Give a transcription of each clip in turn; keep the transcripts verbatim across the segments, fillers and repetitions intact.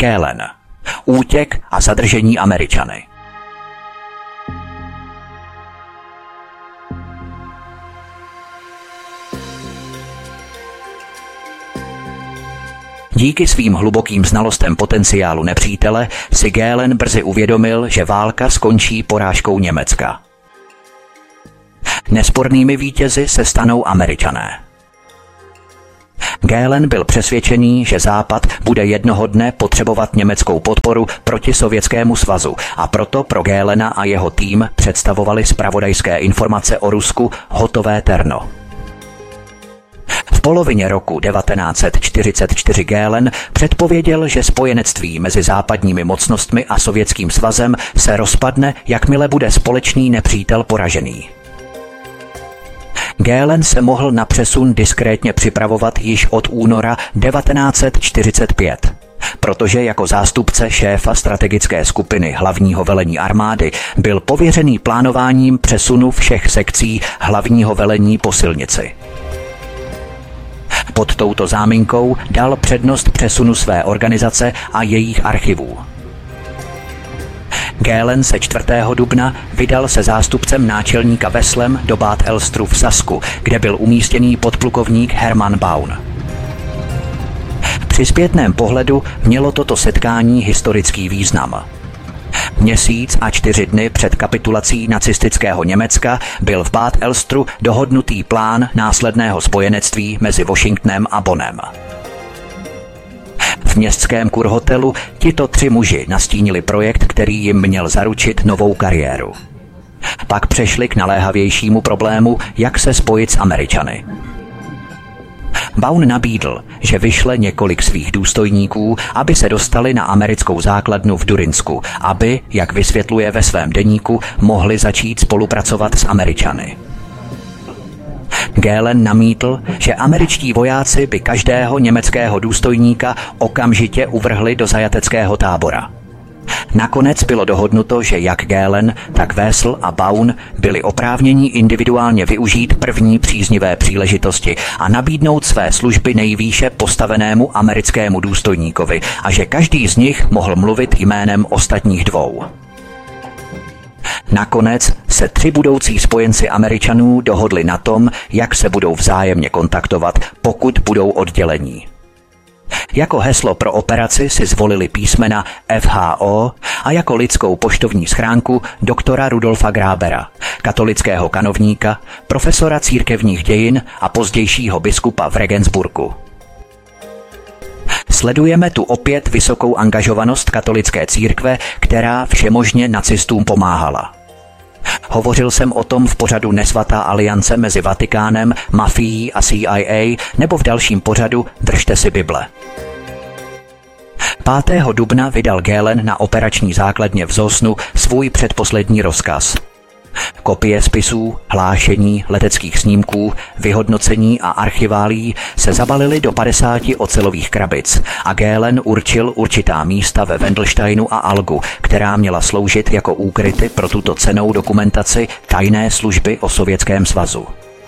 Gehlen. Útěk a zadržení Američany. Díky svým hlubokým znalostem potenciálu nepřítele si Gehlen brzy uvědomil, že válka skončí porážkou Německa. Nespornými vítězi se stanou Američané. Gehlen byl přesvědčený, že Západ bude jednoho dne potřebovat německou podporu proti Sovětskému svazu a proto pro Gehlena a jeho tým představovali zpravodajské informace o Rusku hotové terno. V polovině roku devatenáct set čtyřicet čtyři Gehlen předpověděl, že spojenectví mezi západními mocnostmi a Sovětským svazem se rozpadne, jakmile bude společný nepřítel poražený. Gehlen se mohl na přesun diskrétně připravovat již od února devatenáct set čtyřicet pět, protože jako zástupce šéfa strategické skupiny hlavního velení armády byl pověřený plánováním přesunu všech sekcí hlavního velení po silnici. Pod touto záminkou dal přednost přesunu své organizace a jejich archivů. Gehlen se čtvrtého dubna vydal se zástupcem náčelníka Wesslem do Bad Elstru v Sasku, kde byl umístěný podplukovník Hermann Baun. Při zpětném pohledu mělo toto setkání historický význam. Měsíc a čtyři dny před kapitulací nacistického Německa byl v Bad Elstru dohodnutý plán následného spojenectví mezi Washingtonem a Bonnem. V městském kurhotelu tito tři muži nastínili projekt, který jim měl zaručit novou kariéru. Pak přešli k naléhavějšímu problému, jak se spojit s Američany. Baun nabídl, že vyšle několik svých důstojníků, aby se dostali na americkou základnu v Durinsku, aby, jak vysvětluje ve svém deníku, mohli začít spolupracovat s Američany. Gehlen namítl, že američtí vojáci by každého německého důstojníka okamžitě uvrhli do zajateckého tábora. Nakonec bylo dohodnuto, že jak Gehlen, tak Wessel a Baun byli oprávněni individuálně využít první příznivé příležitosti a nabídnout své služby nejvýše postavenému americkému důstojníkovi a že každý z nich mohl mluvit jménem ostatních dvou. Nakonec se tři budoucí spojenci Američanů dohodli na tom, jak se budou vzájemně kontaktovat, pokud budou oddělení. Jako heslo pro operaci si zvolili písmena F H O a jako lidskou poštovní schránku doktora Rudolfa Grabera, katolického kanovníka, profesora církevních dějin a pozdějšího biskupa v Regensburgu. Sledujeme tu opět vysokou angažovanost katolické církve, která všemožně nacistům pomáhala. Hovořil jsem o tom v pořadu Nesvatá aliance mezi Vatikánem, mafií a C I A nebo v dalším pořadu Držte si Bible. pátého dubna vydal Gehlen na operační základně v Zosnu svůj předposlední rozkaz. Kopie spisů, hlášení, leteckých snímků, vyhodnocení a archiválií se zabalily do padesáti ocelových krabic a Gehlen určil určitá místa ve Wendelsteinu a Algu, která měla sloužit jako úkryty pro tuto cennou dokumentaci tajné služby o Sovětském svazu.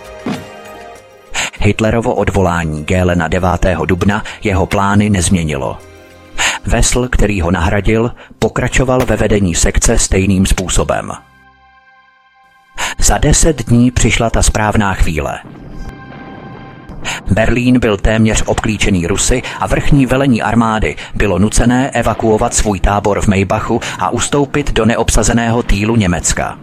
Hitlerovo odvolání Gehlena devátého dubna jeho plány nezměnilo. Wessel, který ho nahradil, pokračoval ve vedení sekce stejným způsobem. Za deset dní přišla ta správná chvíle. Berlín byl téměř obklíčený Rusy a vrchní velení armády bylo nucené evakuovat svůj tábor v Maybachu a ustoupit do neobsazeného týlu Německa.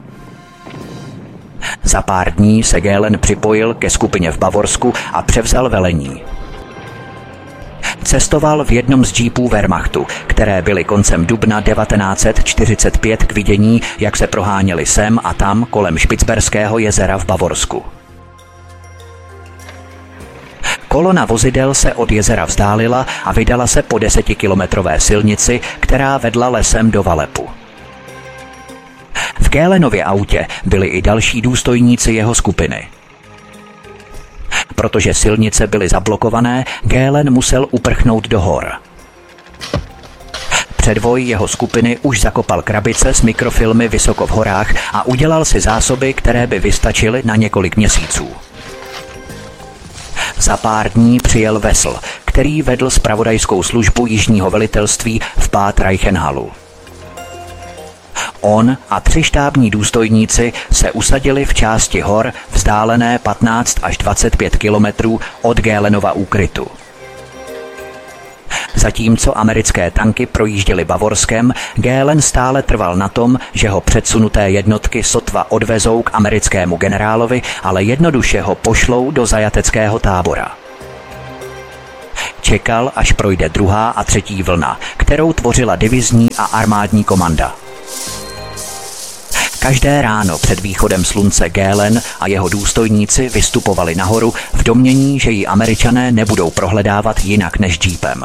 Za pár dní se Gehlen připojil ke skupině v Bavorsku a převzal velení. Cestoval v jednom z džípů Wehrmachtu, které byly koncem dubna devatenáct set čtyřicet pět k vidění, jak se proháněli sem a tam kolem Špicberského jezera v Bavorsku. Kolona vozidel se od jezera vzdálila a vydala se po desetikilometrové silnici, která vedla lesem do Valepu. V Gehlenově autě byli i další důstojníci jeho skupiny. Protože silnice byly zablokované, Gehlen musel uprchnout do hor. Předvoj jeho skupiny už zakopal krabice s mikrofilmy vysoko v horách a udělal si zásoby, které by vystačily na několik měsíců. Za pár dní přijel Wessel, který vedl zpravodajskou službu jižního velitelství v Bad Reichenhallu. On a tři štábní důstojníci se usadili v části hor vzdálené patnáct až dvacet pět kilometrů od Göhlenova úkrytu. Zatímco americké tanky projížděly Bavorskem, Göhlen stále trval na tom, že ho předsunuté jednotky sotva odvezou k americkému generálovi, ale jednoduše ho pošlou do zajateckého tábora. Čekal, až projde druhá a třetí vlna, kterou tvořila divizní a armádní komanda. Každé ráno před východem slunce Göhlen a jeho důstojníci vystupovali nahoru v domnění, že ji Američané nebudou prohledávat jinak než džípem.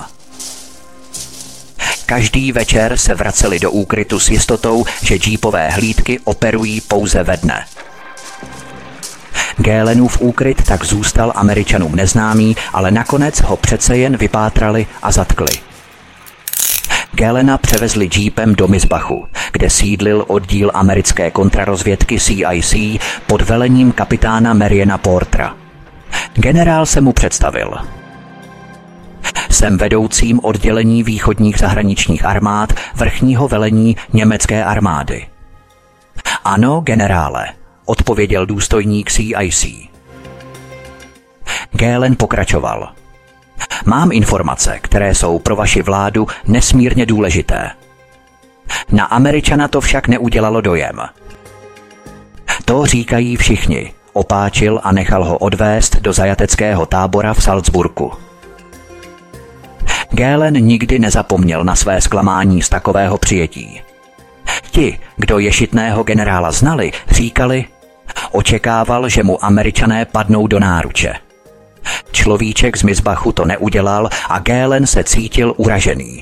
Každý večer se vraceli do úkrytu s jistotou, že džípové hlídky operují pouze ve dne. Göhlenův úkryt tak zůstal Američanům neznámý, ale nakonec ho přece jen vypátrali a zatkli. Göhlena převezli džípem do Mizbachu, kde sídlil oddíl americké kontrarozvědky C I C pod velením kapitána Mariana Portera. Generál se mu představil. Jsem vedoucím oddělení východních zahraničních armád vrchního velení německé armády. Ano, generále, odpověděl důstojník C I C. Göhlen pokračoval. Mám informace, které jsou pro vaši vládu nesmírně důležité. Na Američana to však neudělalo dojem. To říkají všichni, opáčil a nechal ho odvést do zajateckého tábora v Salzburgu. Göhlen nikdy nezapomněl na své zklamání z takového přijetí. Ti, kdo ješitného generála znali, říkali, očekával, že mu Američané padnou do náruče. Človíček z Mizbachu to neudělal a Göhlen se cítil uražený.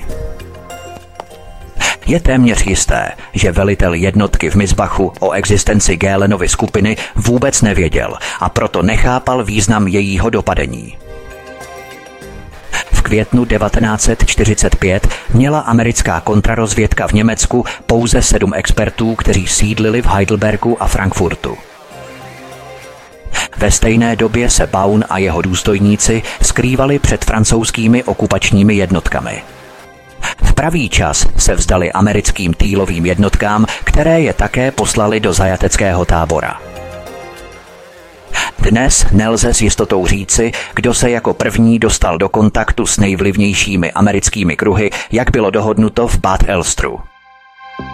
Je téměř jisté, že velitel jednotky v Mizbachu o existenci Göhlenovy skupiny vůbec nevěděl a proto nechápal význam jejího dopadení. V květnu devatenáct set čtyřicet pět měla americká kontrarozvědka v Německu pouze sedm expertů, kteří sídlili v Heidelbergu a Frankfurtu. Ve stejné době se Baun a jeho důstojníci skrývali před francouzskými okupačními jednotkami. V pravý čas se vzdali americkým týlovým jednotkám, které je také poslali do zajateckého tábora. Dnes nelze s jistotou říci, kdo se jako první dostal do kontaktu s nejvlivnějšími americkými kruhy, jak bylo dohodnuto v Bad Elstru.